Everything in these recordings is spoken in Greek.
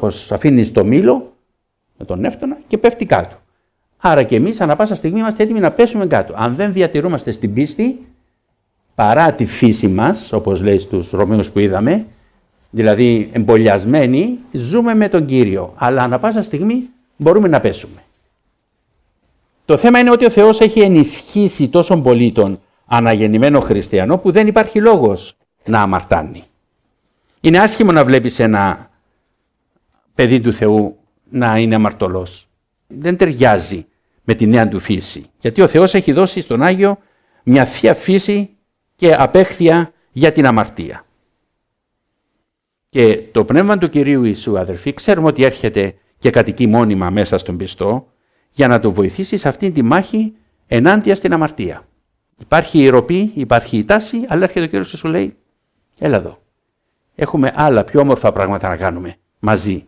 όπως αφήνεις το μήλο με τον νεύτωνα και πέφτει κάτω. Άρα και εμείς ανά πάσα στιγμή είμαστε έτοιμοι να πέσουμε κάτω. Αν δεν διατηρούμαστε στην πίστη, παρά τη φύση μας, όπως λέει στους Ρωμαίους που είδαμε, δηλαδή εμπολιασμένοι, ζούμε με τον Κύριο, αλλά ανά πάσα στιγμή μπορούμε να πέσουμε. Το θέμα είναι ότι ο Θεός έχει ενισχύσει τόσο πολύ τον αναγεννημένο χριστιανό που δεν υπάρχει λόγος να αμαρτάνει. Είναι άσχημο να βλέπεις ένα παιδί του Θεού να είναι αμαρτωλός. Δεν ταιριάζει με τη νέα του φύση. Γιατί ο Θεός έχει δώσει στον Άγιο μια θεία φύση και απέχθεια για την αμαρτία. Και το πνεύμα του Κυρίου Ιησού, αδερφοί, ξέρουμε ότι έρχεται και κατοικεί μόνιμα μέσα στον πιστό για να το βοηθήσει σε αυτήν τη μάχη ενάντια στην αμαρτία. Υπάρχει η ροπή, υπάρχει η τάση, αλλά έρχεται ο Κύριος και σου λέει, έλα εδώ. Έχουμε άλλα πιο όμορφα πράγματα να κάνουμε μαζί.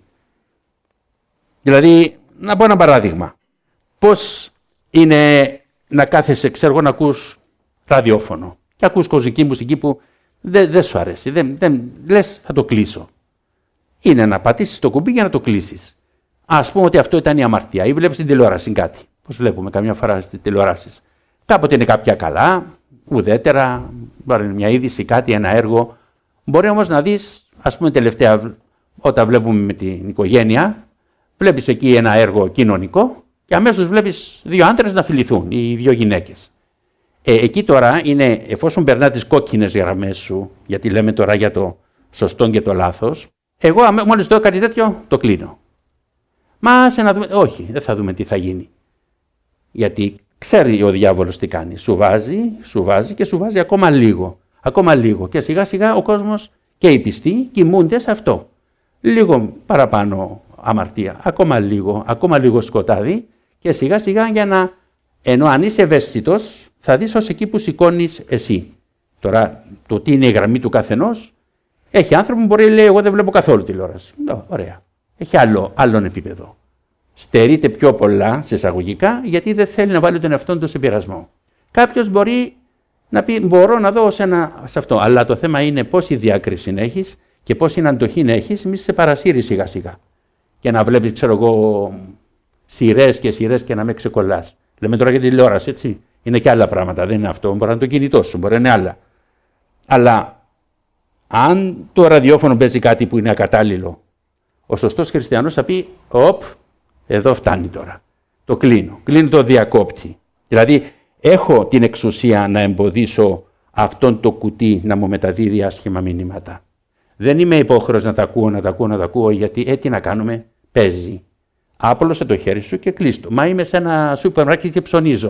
Δηλαδή, να πω ένα παράδειγμα. Πώς είναι να κάθεσαι, ξέρω, να ακούς ραδιόφωνο και ακούς κοσμική μουσική που δεν σου αρέσει, λες θα το κλείσω. Είναι να πατήσεις το κουμπί για να το κλείσεις. Ας πούμε ότι αυτό ήταν η αμαρτία ή βλέπεις την τηλεόραση κάτι. Πώς βλέπουμε καμιά φορά στις τηλεοράσεις. Κάποτε είναι κάποια καλά, ουδέτερα, μπορεί μια είδηση, κάτι, ένα έργο. Μπορεί όμως να δεις, ας πούμε τελευταία, όταν βλέπουμε με την οικογένεια, βλέπεις εκεί ένα έργο κοινωνικό και αμέσως βλέπεις δύο άντρες να φιληθούν ή δύο γυναίκες. Εκεί τώρα είναι, εφόσον περνά τις κόκκινες γραμμές σου, γιατί λέμε τώρα για το σωστό και το λάθος, εγώ μόλις δω κάτι τέτοιο, το κλείνω. Μα σε να δούμε, όχι, δεν θα δούμε τι θα γίνει. Γιατί ξέρει ο διάβολος τι κάνει. Σου βάζει και σου βάζει ακόμα λίγο. Και σιγά σιγά ο κόσμος και οι πιστοί κοιμούνται σε αυτό. Λίγο παραπάνω αμαρτία, ακόμα λίγο σκοτάδι και σιγά σιγά ενώ αν είσαι ευαίσθητος θα δεις ως εκεί που σηκώνεις εσύ. Τώρα το τι είναι η γραμμή του καθενός, έχει άνθρωπο που μπορεί να λέει εγώ δεν βλέπω καθόλου τηλεόραση. Ωραία. Έχει άλλον επίπεδο. Στερείται πιο πολλά σε εισαγωγικά γιατί δεν θέλει να βάλει τον εαυτόν του σε πειρασμό. Κάποιος μπορεί να πει μπορώ να δω σε αυτό, αλλά το θέμα είναι πόση διάκριση έχεις και πόση αντοχή έχεις, μη σε παρασύρει σιγά σιγά. Και να βλέπεις, ξέρω εγώ, σειρές και να με ξεκολλάς. Λέμε τώρα για τη τηλεόραση, έτσι. Είναι και άλλα πράγματα, δεν είναι αυτό. Μπορεί να είναι το κινητό σου, μπορεί να είναι άλλα. Αλλά αν το ραδιόφωνο παίζει κάτι που είναι ακατάλληλο, ο σωστός χριστιανός θα πει, εδώ φτάνει τώρα. Το κλείνω το διακόπτη. Δηλαδή, έχω την εξουσία να εμποδίσω αυτόν το κουτί να μου μεταδίδει άσχημα μηνύματα. Δεν είμαι υπόχρεος να τα ακούω, γιατί τι να κάνουμε, παίζει. Άπλωσε το χέρι σου και κλείστο. Μα είμαι σε ένα σούπερ μάρκετ και ψωνίζω.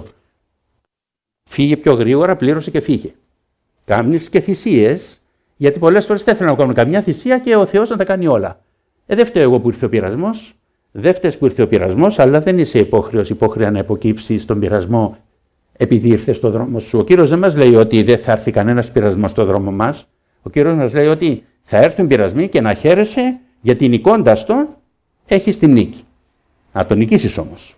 Φύγε πιο γρήγορα, πλήρωσε και φύγε. Κάνεις και θυσίες, γιατί πολλές φορές δεν θέλω να κάνω καμιά θυσία και ο Θεός να τα κάνει όλα. Δεν φταίω εγώ που ήρθε ο πειρασμός, δεν φταίς που ήρθε ο πειρασμός, αλλά δεν είσαι υπόχρεα να υποκύψεις στον πειρασμό επειδή ήρθε στο δρόμο σου. Ο Κύριος δεν μας λέει ότι δεν θα έρθει κανένας πειρασμός στο δρόμο μας. Ο Κύριος μας λέει ότι θα έρθουν πειρασμοί και να χαίρεσαι γιατί νικώντας τον έχεις την νίκη. Να τον νικήσεις όμως.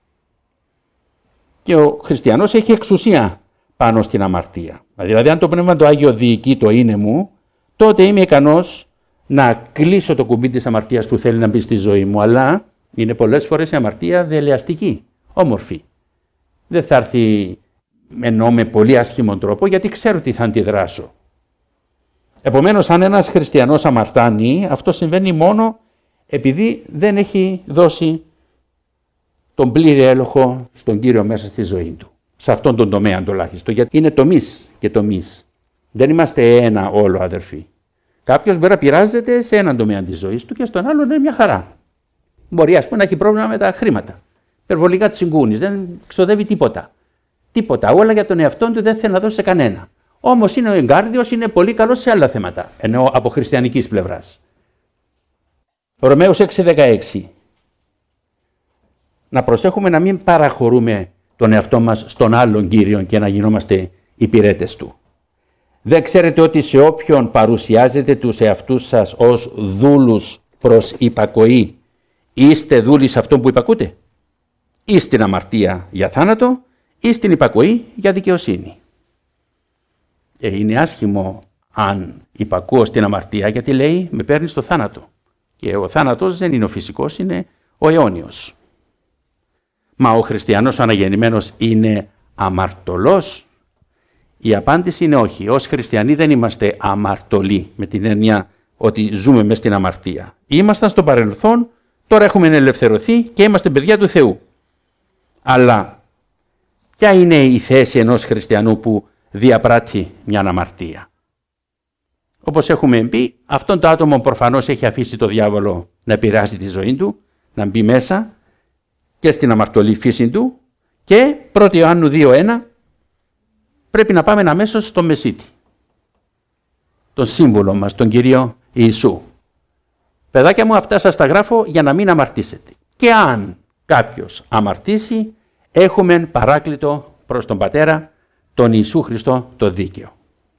Και ο χριστιανός έχει εξουσία πάνω στην αμαρτία. Δηλαδή αν το Πνεύμα το Άγιο διοικεί το είναι μου, τότε είμαι ικανός να κλείσω το κουμπί της αμαρτίας που θέλει να μπει στη ζωή μου, αλλά είναι πολλές φορές η αμαρτία δελεαστική, όμορφη. Δεν θα έρθει με πολύ άσχημο τρόπο, γιατί ξέρω τι θα αντιδράσω. Επομένως, αν ένας χριστιανός αμαρτάνει, αυτό συμβαίνει μόνο επειδή δεν έχει δώσει τον πλήρη έλεγχο στον Κύριο μέσα στη ζωή του. Σε αυτόν τον τομέα τουλάχιστον, γιατί είναι τομείς και τομείς. Δεν είμαστε ένα όλο, αδερφοί. Κάποιος μπορεί να πειράζεται σε έναν τομέα της ζωής του και στον άλλον είναι μια χαρά. Μπορεί, ας πούμε, να έχει πρόβλημα με τα χρήματα. Υπερβολικά της συγκούνης, δεν ξοδεύει τίποτα. Τίποτα. Όλα για τον εαυτό του δεν θέλει να δώσει σε κανένα. Όμως είναι ο εγκάρδιος, είναι πολύ καλός σε άλλα θέματα, ενώ από χριστιανικής πλευράς. Ρωμαίους 6:16. Να προσέχουμε να μην παραχωρούμε τον εαυτό μας στον άλλον Κύριο και να γινόμαστε υπηρέτες του. Δεν ξέρετε ότι σε όποιον παρουσιάζετε τους εαυτούς σας ως δούλους προς υπακοή, είστε δούλοι σε αυτόν που υπακούτε, ή στην αμαρτία για θάνατο, ή στην υπακοή για δικαιοσύνη. Είναι άσχημο αν υπακούω στην αμαρτία, γιατί λέει με παίρνει στο θάνατο. Και ο θάνατος δεν είναι ο φυσικός, είναι ο αιώνιος. Μα ο χριστιανός αναγεννημένος είναι αμαρτωλός? Η απάντηση είναι όχι. Ως χριστιανοί δεν είμαστε αμαρτωλοί, με την έννοια ότι ζούμε μες στην αμαρτία. Ήμασταν στο παρελθόν, τώρα έχουμε ελευθερωθεί και είμαστε παιδιά του Θεού. Αλλά ποια είναι η θέση ενός χριστιανού που διαπράττει μια αμαρτία? Όπως έχουμε πει, αυτόν το άτομο προφανώς έχει αφήσει το διάβολο να επηρεάσει τη ζωή του, να μπει μέσα και στην αμαρτωλή φύση του, και 1 Ιωάννου 2:1 πρέπει να πάμε αμέσως στον Μεσίτη, τον σύμβουλο μας, τον Κύριο Ιησού. Παιδάκια μου, αυτά σας τα γράφω για να μην αμαρτήσετε. Και αν κάποιος αμαρτήσει, έχουμε παράκλητο προς τον Πατέρα, τον Ιησού Χριστό, το δίκαιο.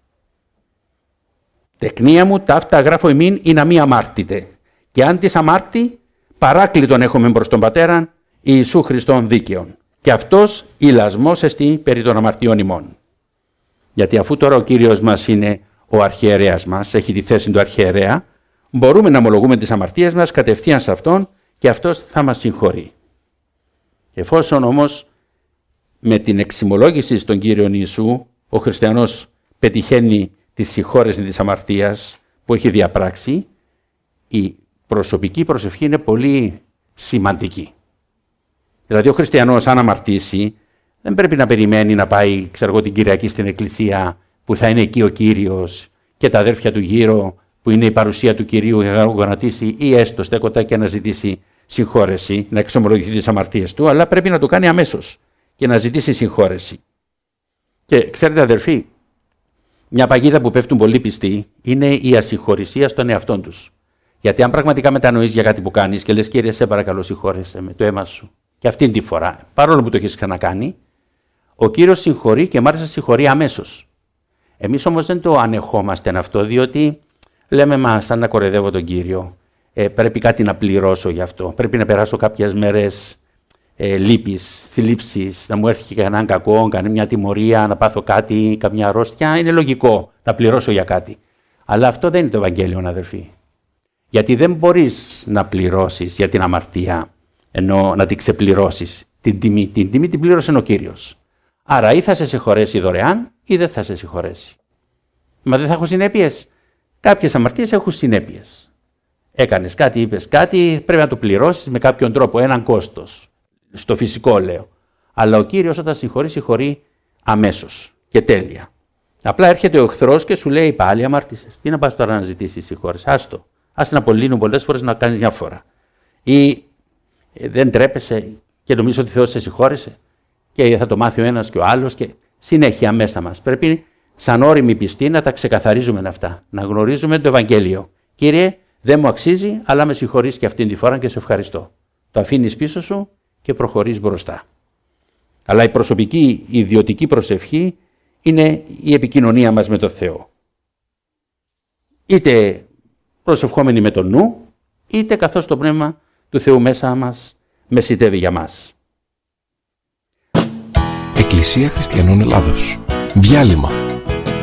Τεκνία μου, ταύτα γράφω ημίν ή να μη αμάρτητε. Και αν της αμάρτη, παράκλητον έχουμε προς τον Πατέρα, Ιησού Χριστόν δίκαιον. Και αυτός ηλασμός εστί περί των αμαρτιών ημών. Γιατί αφού τώρα ο Κύριος μας είναι ο αρχιερέας μας, έχει τη θέση του αρχιερέα, μπορούμε να ομολογούμε τις αμαρτίες μας κατευθείαν σε Αυτόν και Αυτός θα μας συγχωρεί. Εφόσον όμως με την εξομολόγηση στον Κύριο Ιησού ο χριστιανός πετυχαίνει τη συγχώρεση της αμαρτίας που έχει διαπράξει, η προσωπική προσευχή είναι πολύ σημαντική. Δηλαδή ο χριστιανός αν αμαρτήσει δεν πρέπει να περιμένει να πάει την Κυριακή στην εκκλησία που θα είναι εκεί ο Κύριος και τα αδέρφια του γύρω που είναι η παρουσία του Κυρίου για να γονατίσει ή έστω στέκοντα και να ζητήσει συγχώρεση, να εξομολογηθεί τις αμαρτίες του, αλλά πρέπει να το κάνει αμέσως και να ζητήσει συγχώρεση. Και ξέρετε αδερφοί, μια παγίδα που πέφτουν πολλοί πιστοί είναι η ασυγχωρησία στον εαυτόν τους. Γιατί αν πραγματικά μετανοείς για κάτι που κάνεις και λες Κύριε, σε παρακαλώ συγχώρεσαι με το αίμα σου, και αυτήν τη φορά, παρόλο που το έχεις ξανακάνει, ο Κύριος συγχωρεί και μάλιστα συγχωρεί αμέσως. Εμείς όμως δεν το ανεχόμαστε αυτό, διότι λέμε μα σαν να κορεδεύω τον Κύριο, πρέπει κάτι να πληρώσω γι' αυτό, πρέπει να περάσω κάποιες μέρες λύπης, θλίψης, να μου έρθει και κανέναν κακό, μια τιμωρία, να πάθω κάτι, καμιά αρρώστια, είναι λογικό να πληρώσω για κάτι. Αλλά αυτό δεν είναι το Ευαγγέλιο, αδερφοί. Γιατί δεν μπορείς να πληρώσεις για την αμαρτία, ενώ να την ξεπληρώσεις. Την τιμή την πλήρωσε ο Κύριος. Άρα ή θα σε συγχωρέσει δωρεάν ή δεν θα σε συγχωρέσει. Μα δεν θα έχω συνέπειες. Κάποιες αμαρτίες έχουν συνέπειες. Έκανες κάτι, είπες κάτι, πρέπει να το πληρώσεις με κάποιον τρόπο, έναν κόστος. Στο φυσικό λέω. Αλλά ο Κύριος όταν συγχωρεί, συγχωρεί αμέσως και τέλεια. Απλά έρχεται ο εχθρός και σου λέει πάλι αμάρτησες. Τι να πας τώρα να ζητήσεις συγχώρεση? Άστο. Ας την απολύνουν πολλές φορές να κάνεις μια φορά. Ή δεν τρέπεσαι και νομίζω ότι ο Θεός σε συγχώρεσε και θα το μάθει ο ένας και ο άλλος και συνέχεια μέσα μας. Πρέπει σαν όριμοι πιστοί να τα ξεκαθαρίζουμε αυτά. Να γνωρίζουμε το Ευαγγέλιο. Κύριε, δεν μου αξίζει, αλλά με συγχωρείς και αυτήν τη φορά και σε ευχαριστώ. Το αφήνεις πίσω σου και προχωρείς μπροστά. Αλλά η προσωπική, η ιδιωτική προσευχή είναι η επικοινωνία μας με τον Θεό. Είτε προσευχόμενοι με τον νου, είτε καθώς το Πνεύμα του Θεού μέσα μας μεσιτεύει για μας. Εκκλησία Χριστιανών Ελλάδος. Διάλειμμα.